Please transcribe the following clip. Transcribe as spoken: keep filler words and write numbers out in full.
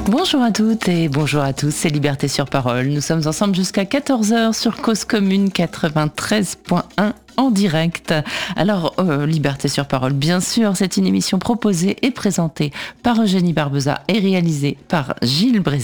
Bonjour à toutes et bonjour à tous, c'est Liberté sur Parole. Nous sommes ensemble jusqu'à quatorze heures sur Cause Commune quatre-vingt-treize point un en direct. Alors, euh, Liberté sur Parole, bien sûr, c'est une émission proposée et présentée par Eugénie Barbeza et réalisée par Gilles Brézé.